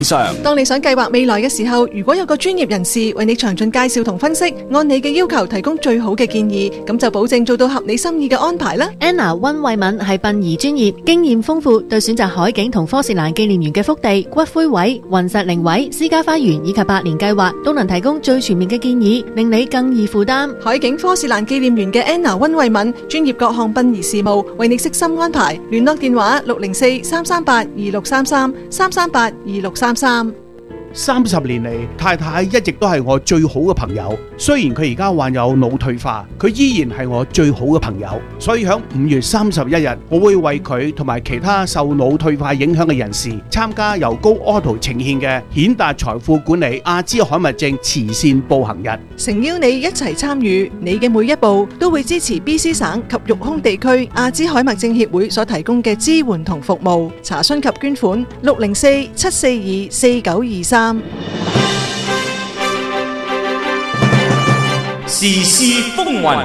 當你想計劃未來嘅時候，如果有個專業人士為你詳盡介紹同分析，按你嘅要求提供最好嘅建議，咁就保證做到合你心意嘅安排啦。 Anna 温慧敏係殯儀專業，經驗豐富，對選擇海景同科士蘭紀念園嘅福地、骨灰位、雲石靈位、私家花園以及百年計劃，都能提供最全面嘅建議，令你更易負擔。 海景科士蘭紀念園嘅 Anna 温慧敏，專業各項殯儀事務，為你悉心安排。聯絡電話604-338-2633，338-2633。 30年嚟，太太一直都係我最好嘅朋友。雖然佢而家患有腦退化，佢依然係我最好嘅朋友。所以喺5月31日，我會為佢同埋其他受腦退化影響嘅人士參加由高柯圖呈獻嘅顯達財富管理阿茲海默症慈善步行日， 誠邀你一齊參與。你嘅每一步都會支持 BC 省及育空地區阿茲海默症協會所提供嘅支援同服務。查詢及捐款604-742-4923。 時事風雲，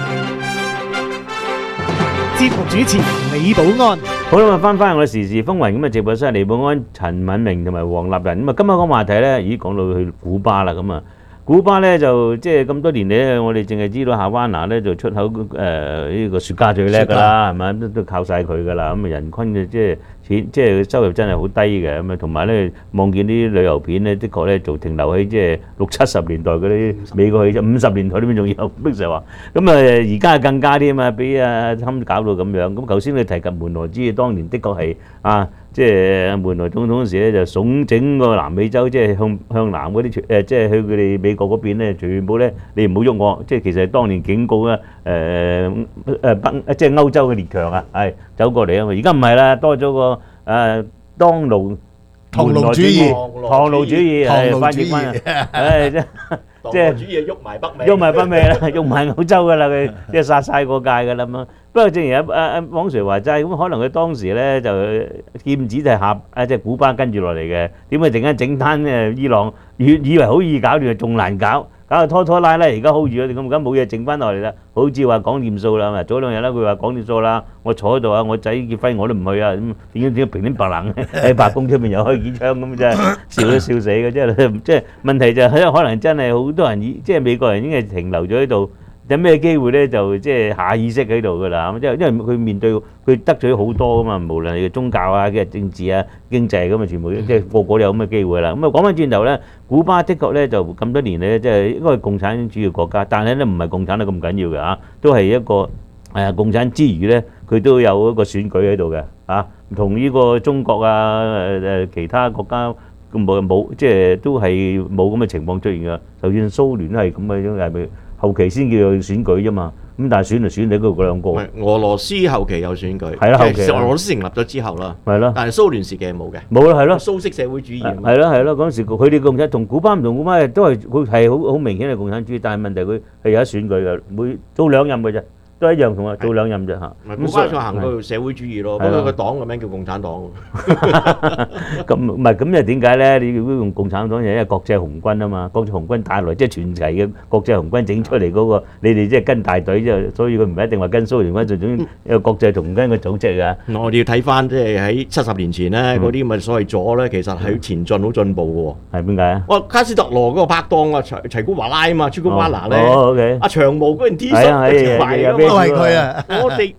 節目主持李寶安。 好啦，翻我哋時事風雲咁啊！直播室係李寶安、陳敏明同埋黃立仁咁啊！今日講話題咧，講到去古巴啦咁啊！古巴咧就即係咁多年嚟咧，我哋淨係知道夏灣拿咧就出口呢個雪茄最叻㗎啦，係咪都靠晒佢㗎啦？咁啊人均嘅即係收入真係好低嘅咁啊！同埋咧望見啲旅遊片咧，的確咧就停留喺即係60-70年代嗰啲美國去50年代呢邊仲有逼實話咁啊！而家更加啲啊嘛，俾阿侵搞到咁樣。咁頭先你提及門羅之，當年的確係啊，即係門羅總統嗰時咧就慫整個南美洲，即係向南嗰啲即係去佢哋美國嗰邊咧，全部咧你唔好喐我，即係其實當年警告啊即係歐洲嘅列強啊，係走過嚟啊嘛。而家唔係啦，多咗個唐奴主義，係翻譯翻啊，即係主義喐埋北美， 喐埋北美啦，喐埋歐洲噶啦，佢即係殺曬個界噶啦咁。不過正如阿黃 Sir 話齋，咁可能佢當時咧就劍指就係即係古巴跟住落嚟嘅，點解突然間整單伊朗，以為好易搞掂，仲難搞，搞到拖拖拉拉，而家 hold 住咗，咁而家冇嘢整翻落嚟啦，好似話講掂數啦，早2日啦，佢話講掂數啦，我坐喺度啊，我仔結婚我都唔去啊，咁點解平平白冷喺白宮出面又開幾槍咁真係笑都笑死嘅，即係問題就係可能真係好多人即係美國人已經係停留咗喺度。有咩機會咧？就即係下意識喺度噶啦，因為佢面對佢得罪好多噶嘛，無論係宗教啊、嘅政治啊、經濟咁啊，全部即係個個都有咁嘅機會啦。咁啊講翻轉頭咧，古巴的確咧就咁多年咧，即係應該係共產主義國家，但係咧唔係共產得咁緊要嘅嚇，都係一個共產之餘咧，佢都有一個選舉喺度嘅嚇，同呢個中國啊其他國家冇即係都係冇咁嘅情況出現嘅，就算蘇聯都係咁嘅樣，係咪？後期先叫做選舉啫嘛，咁但係選嚟選嚟嗰兩個。 俄羅斯後期有選舉， 係啦，後期俄羅斯成立咗之後啦， 係咯。 但係蘇聯時期係冇嘅， 冇啦，係咯。 蘇式社會主義係咯，嗰陣時佢哋共產同古巴唔同，古巴都係佢係好明顯係共產主義，但係問題佢係有得選舉嘅，每做2任嘅啫。都一樣同啊，做2任啫嚇。 古巴就行到社會主義咯，不過個黨嘅名叫共產黨。 咁唔係咁又點解咧？你要用共產黨，因為國際紅軍啊嘛，國際紅軍帶來即係全齊嘅國際紅軍整出嚟嗰個，你哋即係跟大隊啫，所以佢唔一定話跟蘇聯軍，最總一個國際紅軍嘅組織㗎。 我哋要睇翻即係喺70年前咧，嗰啲咁嘅所謂左咧，其實係前進好進步嘅喎。 係點解啊？ 哇！卡斯特羅嗰個拍檔啊，齊古華拉啊嘛，朱古華拿咧，阿長毛嗰件 T 恤條牌都係佢啊！ 我哋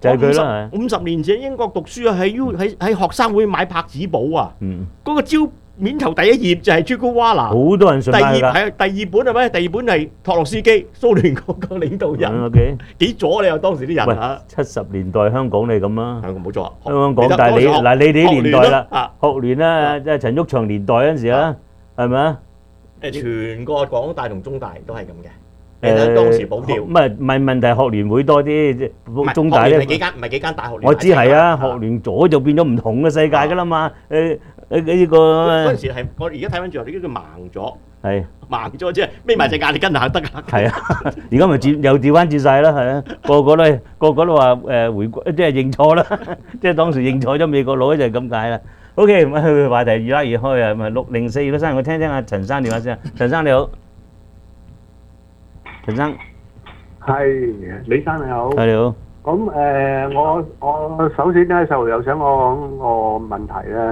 50年前喺英國讀書啊，喺學生會買拍紙簿啊，嗰個招面頭第一頁就係朱古華拿， 好多人信㗎。 第二本係咩？第二本係托洛斯基，蘇聯嗰個領導人。幾左你又當時啲人啊 ？70年代香港你咁啊？ 香港冇錯啊！ 香港，但係你嗱你哋啲年代啦，學聯啦，即係陳毓祥年代嗰陣時啦，係咪啊？ 全個廣大同中大都係咁嘅。當時保釣， 唔係問題，學聯會多啲，中大咧唔係幾間大學聯。 我知係啊，學聯咗就變咗唔同嘅世界㗎啦嘛。呢個嗰陣時係我而家睇翻轉頭，呢啲叫盲咗， 係盲咗即係眯埋隻眼，你跟下得㗎。 係啊，而家咪又調翻轉曬啦，係啊，個個都話回歸，即係認錯啦，即係當時認錯咗美國佬就係咁解啦。OK，咁去話題越拉越開啊，咪604-263，我聽聽阿陳生電話先啊，陳生你好。陳生， 係李生你好， 係你好。 咁我首先咧就有想講個問題咧，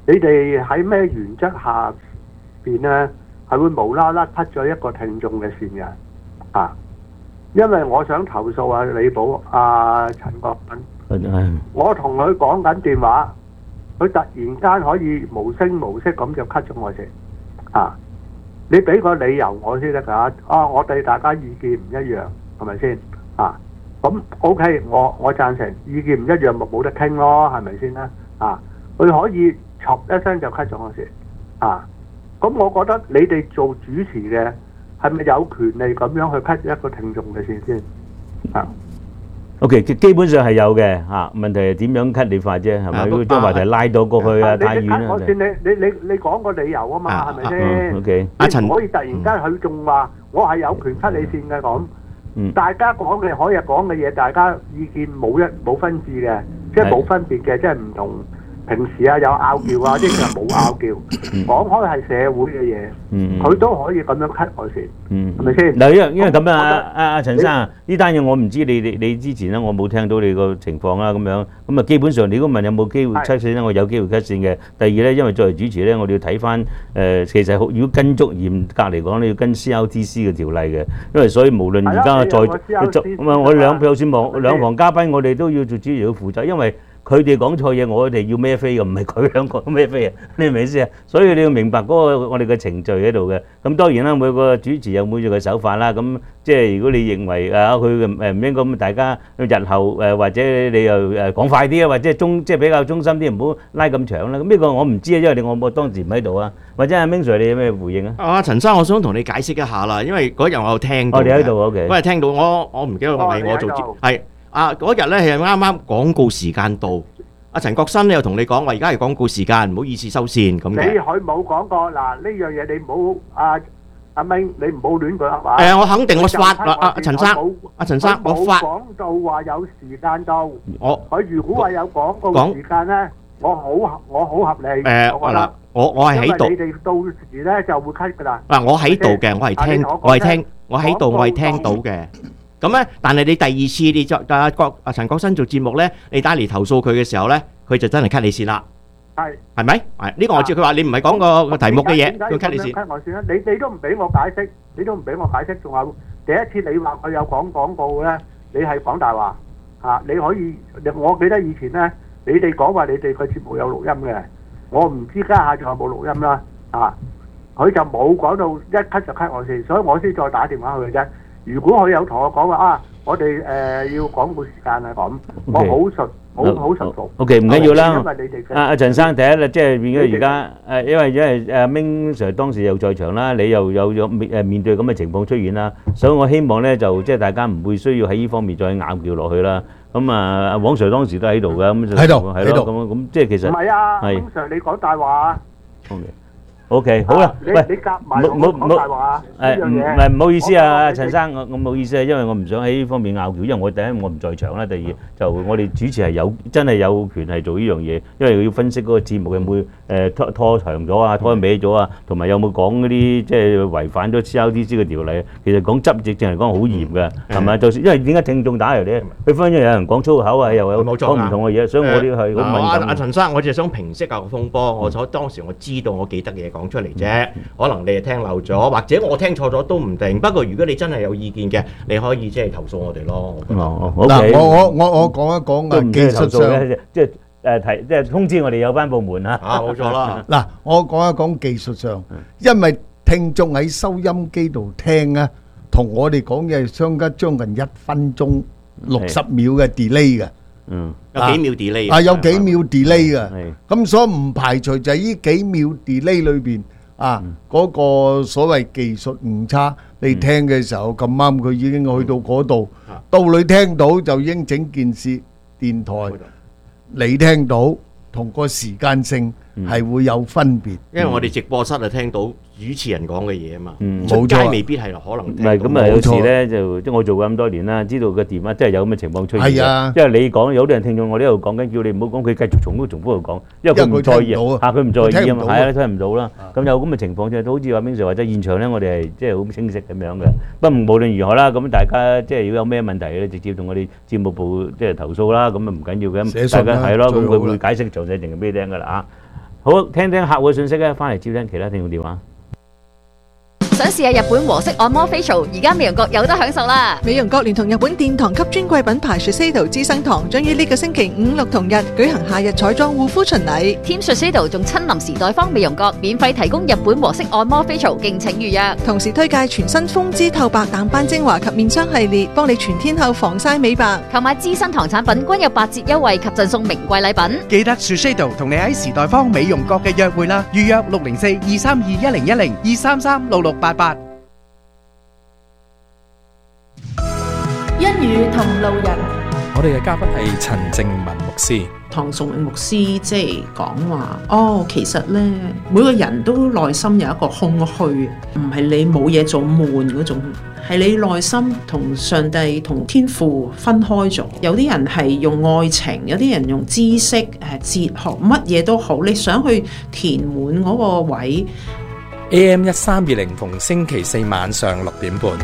你哋喺咩原則下邊咧係會無啦啦 cut 咗一個聽眾嘅線嘅啊？因為我想投訴啊李寶陳國斌，我同佢講緊電話，佢突然間可以無聲無息咁就 cut 咗我線啊！你俾個理由我先得㗎我哋大家意見唔一樣係咪先啊？咁 OK， 我贊成意見唔一樣咪冇得傾咯，係咪先啦？啊，佢可以嘈一聲就 cut 咗我線啊！咁我覺得你哋做主持嘅係咪有權利咁樣去 cut 一個聽眾嘅線先啊 ？OK， 基本上係有嘅嚇，問題係點樣 cut 你法啫，係咪？如果將話題拉到過去啊，太遠啦。 我先你講個理由啊嘛，係咪先 ？OK， 阿陳可以突然間佢仲話我係有權 cut 你線嘅咁。大家講嘅可以講嘅嘢，大家意見冇分治嘅，即係冇分別嘅，即係唔同平時有拗撬啊，即係冇拗撬。講開係社會嘅嘢，佢都可以咁樣 cut 我線，係咪先？ 嗱，因為咁啊，陳生呢單嘢我唔知你之前咧，我冇聽到你個情況啦，咁啊基本上你如果問有冇機會 cut 線咧，我有機會 cut 線嘅。第二咧，因為作為主持咧，我哋要睇翻其實如果跟足嚴格嚟講，你要跟 CRTC 嘅條例嘅，因為所以無論而家我兩房嘉賓，我哋都要做主持要負責，因為佢哋講錯嘢，我哋要孭飛嘅，唔係佢兩個孭飛啊！你明唔明意思啊？所以你要明白嗰個我哋嘅程序喺度嘅。咁當然啦，每個主持有每個嘅手法啦。咁即係如果你認為佢唔應該咁，大家日後或者你又講快啲啊，或者即係比較中心啲，唔好拉咁長啦。咁呢個我唔知啊，因為我當時唔喺度啊。或者阿明 Sir 你有咩回應啊？ 陳生，我想同你解釋一下啦，因為嗰日我有聽到。 你喺度 OK。 嗰日聽到我唔記得係我做節係。嗰日咧係啱啱廣告時間到，阿陳國新咧又同你講話，而家係廣告時間，唔好意思收線咁嘅。 佢冇講過嗱呢樣嘢，你唔好阿明，你唔好亂講係嘛？ 我肯定我發啦，陳生，我發講到話有時間到，佢如果話有廣告時間咧，我好合理。 我係喺度， 因為你哋到時咧就會 cut 㗎啦。 我喺度嘅，我係聽到嘅。咁咧，但係你第二次你作陳國新做節目咧，你打嚟投訴佢嘅時候咧，佢就真係 cut 你線啦。係咪？呢個我知。佢話你唔係講個題目嘅嘢，佢 cut 你線。 cut 我線啦！你都唔俾我解釋，仲有第一次你話佢有講廣告咧，你係講大話嚇。你可以，我記得以前咧，你哋講話你哋個節目有錄音嘅，我唔知家下仲有冇錄音啦嚇。佢就冇講到一 cut 就 cut 我線，所以我先再打電話去嘅啫。如果佢有同我講話我哋要廣告時間啊咁，我好熟熟。 OK， 唔緊要啦。阿陳生，第一啦，即係變咗而家因為阿明 Sir 當時又在場啦，你又有面對咁嘅情況出現啦，所以我希望咧就即係大家唔會需要喺呢方面再拗撬落去啦。咁阿黃 Sir 當時都喺度嘅，咁就喺度咁即係其實唔係啊，黃 Sir 你講大話。 OK， 好啦，喂， 你夾埋講大話呢樣嘢。 唔好意思啊，陳生，我唔好意思啊，因為我唔想喺呢方面拗撬，因為我第一我唔在場啦，第二就我哋主持係真係有權係做呢樣嘢，因為要分析嗰個節目有冇拖長咗啊，拖歪咗啊，同埋有冇講嗰啲即係違反咗 CRTC 嘅條例。其實講執政正嚟講好嚴嘅，係咪？就算因為點解聽眾打嚟咧，佢分咗有人講粗口啊，又有講唔同嘅嘢，所以我哋係好敏感。 阿陳生，我就係想平息下個風波。我當時我知道我記得嘅嘢講出嚟啫，可能你係聽漏咗，或者我聽錯咗都唔定。不過如果你真係有意見嘅，你可以即係投訴我哋咯。 嗱，我講一講嘅技術上， 即係通知我哋有關部門啊。 冇錯啦。 嗱，我講一講技術上，因為聽眾喺收音機度聽啊，同我哋講嘢相隔將近1分鐘60秒嘅 delay 嘅。 有幾秒 delay 有幾秒 delay 嘅，咁所以唔排除就係呢幾秒 delay 裏邊嗰個所謂技術誤差，你聽嘅時候咁啱佢已經去到嗰度，到你聽到就已經整件事電台你聽到同個時間性係會有分別， 因為我哋直播室就聽到主持人講嘅嘢啊嘛， 出街未必係可能聽到。 唔係咁啊，有時咧就即係我做過咁多年啦，知道個電話真係有咁嘅情況出現嘅。因為你講有啲人聽眾，我呢度講緊，叫你唔好講，佢繼續重複度講，因為佢唔在意啊，佢唔在意啊嘛，係啊，聽唔到啦。咁有咁嘅情況啫，好似話明 Sir 或者現場咧，我哋係即係好清晰咁樣嘅。不過無論如何啦，咁大家即係如果有咩問題咧，直接同我哋節目部即係投訴啦，咁啊唔緊要嘅，大家係咯，咁佢會解釋詳細情況俾你聽㗎啦嚇。 好，聽聽客戶嘅信息咧，翻嚟接聽其他聽眾電話。 想試下日本和式按摩 facial， 而家美容閣有得享受啦！ 美容閣聯同日本殿堂級專櫃品牌 Shiseido 資生堂，將於呢個星期5、6同日舉行夏日彩妝護膚巡禮。 Team Shiseido 仲親臨時代坊美容閣，免費提供日本和式按摩 facial， 敬請預約。 同時推介全新風姿透白淡斑精華及面霜系列，幫你全天候防曬美白。 購買資生堂產品均有8折優惠及贈送名貴禮品。 記得 Shiseido 同你喺時代坊美容閣嘅約會啦，預約604-232-1010，233-6688。 一語同路人， 我哋嘅嘉賓係陳靜文牧師。 唐崇榮牧師即係講話，其實呢，每個人都內心有一個空虛，唔係你冇嘢做悶嗰種，係你內心同上帝同天父分開咗。有啲人係用愛情，有啲人用知識、哲學，乜嘢都好，你想去填滿嗰個位。 AM1320逢星期四晚上6點半。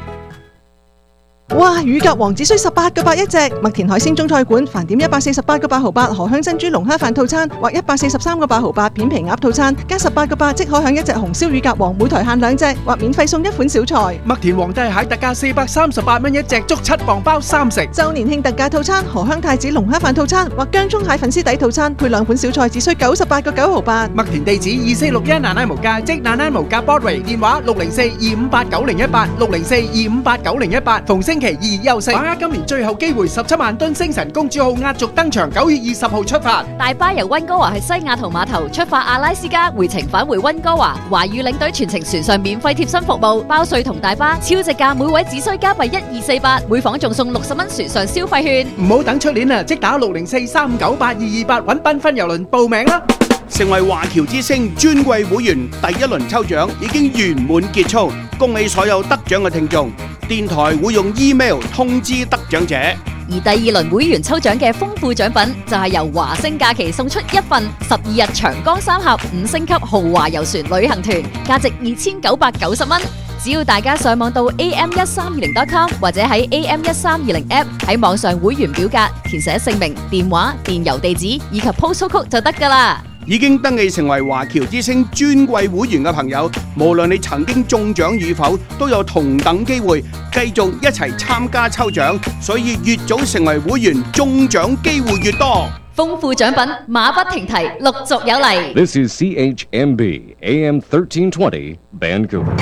哇！乳鴿王只需18個8一隻，麥田海鮮中菜館飯點148個8毫8，荷香珍珠龍蝦飯套餐或143個8毫8片皮鴨套餐，加18個8即可享一隻紅燒乳鴿王，每台限2隻，或免費送一款小菜。 麥田皇帝蟹特價438蚊一隻，足7磅包3食。 周年慶特價套餐，荷香太子龍蝦飯套餐或姜葱蟹粉絲底套餐，配2款小菜，只需98個9毫8。 麥田地址2461奶奶無價，即奶奶無價 Broadway， 電話604-258-9018 604-258-9018，逢星期2休息。把握今年最後機會，17萬噸星辰公主號壓軸登場，9月20號出發。 大巴由溫哥華去西雅圖碼頭出發阿拉斯加，回程返回溫哥華。華語領隊全程船上免費貼身服務，包稅同大巴，超值價，每位只需加幣1248，每房仲送60蚊船上消費券。 唔好等出年啊，即打604-398-228揾繽紛郵輪報名啦！ 成為華僑之星尊貴會員第一輪抽獎已經圓滿結束，恭喜所有得獎嘅聽眾。電台會用 email 通知得獎者。 而第2輪會員抽獎嘅豐富獎品就係由華星假期送出一份12日長江3峽5星級豪華遊船旅行團，價值2990蚊。只要大家上網到 am1320.com 或者喺 am1320 app 喺網上會員表格填寫姓名、電話、電郵地址以及 postal code 就得㗎啦。 已經登記成為華僑之星尊貴會員嘅朋友，無論你曾經中獎與否，都有同等機會繼續一齊參加抽獎，所以越早成為會員，中獎機會越多。 豐富獎品馬不停蹄，陸續有嚟。 This is CHMB AM 1320 Vancouver。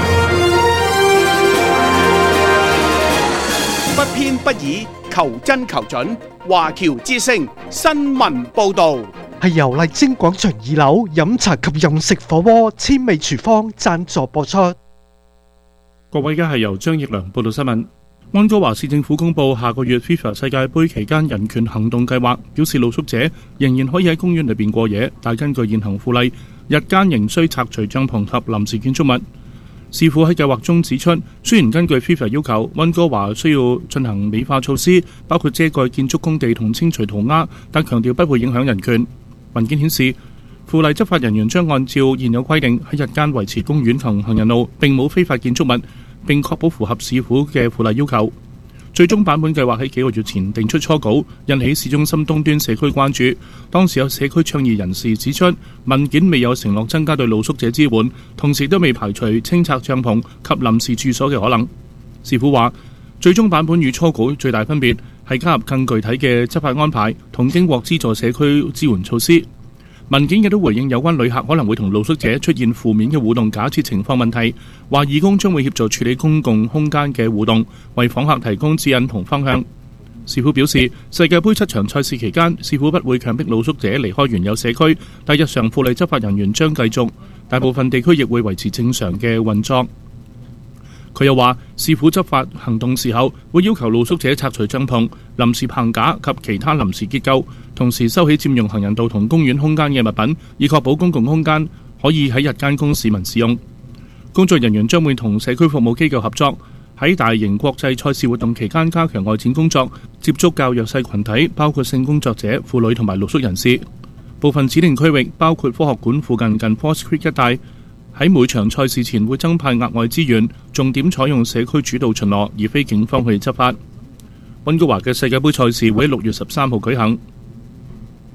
不偏不倚，求真求準，華僑之星新聞報導。 係由麗晶廣場2樓飲茶及飲食火鍋千味廚房贊助播出。 各位，而家係由張奕良報道新聞。溫哥華市政府公佈下個月 FIFA 世界盃期間人權行動計劃，表示露宿者仍然可以喺公園裏邊過夜，但根據現行附例，日間仍需拆除帳篷及臨時建築物。市府喺計劃中指出，雖然根據 FIFA 要求，溫哥華需要進行美化措施，包括遮蓋建築工地同清除塗鴉，但強調不會影響人權。文件顯示，附例執法人員將按照現有規定喺日間維持公園同行人路，並冇非法建築物，並確保符合市府嘅附例要求。最終版本計劃喺幾個月前定出初稿，引起市中心東端社區關注。當時有社區倡議人士指出，文件未有承諾增加對露宿者支援，同時都未排除清拆帳篷及臨時住所嘅可能。市府話，最終版本與初稿最大分別係加入更具體嘅執法安排同經獲資助社區支援措施。文件亦都回應有關旅客可能會同露宿者出現負面嘅互動假設情況問題，話義工將會協助處理公共空間嘅互動，為訪客提供指引同方向。市府表示，世界盃7場賽事期間，市府不會強迫露宿者離開原有社區，但日常附例執法人員將繼續，大部分地區亦會維持正常嘅運作。佢又話，市府執法行動時候會要求露宿者拆除帳篷、臨時棚架及其他臨時結構，同時收起佔用行人道同公園空間嘅物品，以確保公共空間可以喺日間供市民使用。工作人員將會同社區服務機構合作，喺大型國際賽事活動期間加強外展工作，接觸較弱勢群體，包括性工作者、婦女同埋露宿人士。部分指定區域，包括科學館附近近 Foss Creek 一帶，喺每場賽事前會增派額外資源，重點採用社區主導巡邏，而非警方去執法。溫哥華嘅世界盃賽事會喺6月13號舉行。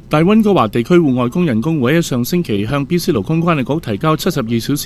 大溫哥華地區戶外工人工會喺上星期向 BC 勞工關係局提交72小時